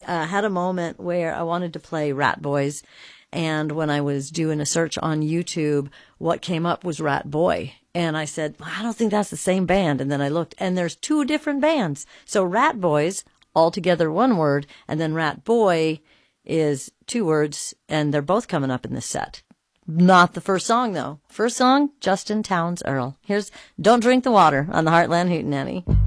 had a moment where I wanted to play Rat Boys. And when I was doing a search on YouTube, what came up was Rat Boy. And I said, I don't think that's the same band. And then I looked, and there's two different bands. So Rat Boys, all together one word, and then Rat Boy is two words, and they're both coming up in this set. Not the first song, though. First song, Justin Townes Earle. Here's Don't Drink the Water on the Heartland Hootenanny.